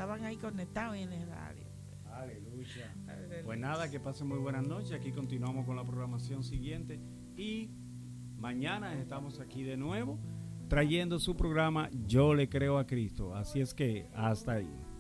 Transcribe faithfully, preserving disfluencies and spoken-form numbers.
estaban ahí conectados en el radio. Aleluya. Aleluya. Pues nada, que pasen muy buenas noches. Aquí continuamos con la programación siguiente y mañana estamos aquí de nuevo trayendo su programa Yo le creo a Cristo. Así es que hasta ahí.